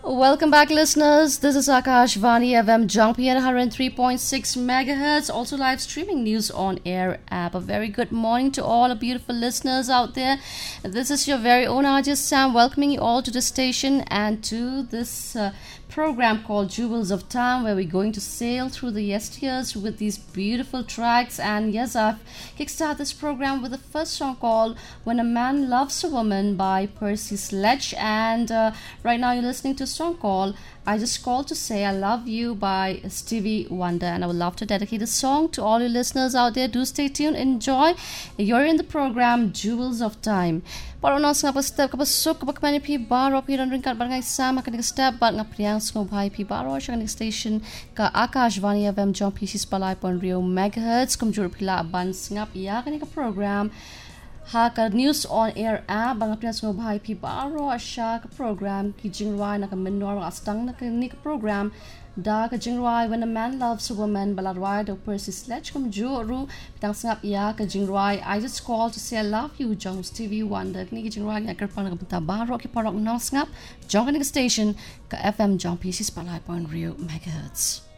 Welcome back, listeners. This is Akash Vani FM Jangpi at 103.6 megahertz. Also live streaming news on air app. A very good morning to all our beautiful listeners out there. This is your very own artist Sam welcoming you all to the station and to this program called Jewels of Time, where we're going to sail through the yesteryears with these beautiful tracks. And yes, I've kickstarted this program with the first song called When a Man Loves a Woman by Percy Sledge. And right now you're listening to a song called I Just Called to Say I Love You by Stevie Wonder. And I would love to dedicate a song to all your listeners out there. Do stay tuned, enjoy. You're in the program Jewels of Time. Para unos nga step kapag suk kapag mani pi baro pi ran ringkat barangay sama kanig step bat nga priang sung bhai pi baro siya kanig station ka Akash Vani FM Jangpi sis palai pon Rio megahertz kumjur pila ban ngap ya kanig program ha ka news on air app bang priang sung bhai pi baro asya ka program ki jingrai na ka menor astang na kanig program da ka jingrai When a Man Loves a Woman baladwai do Percy Sledge kum juru pitang sangap ya ka jingrai I Just Called to Say I Love You jong Stevie Wonder kini ka jingrai nga kerpang ka bata baro ki parok nang sangap jong ka station ka FM Jangpi sis palai pon Rio megahertz.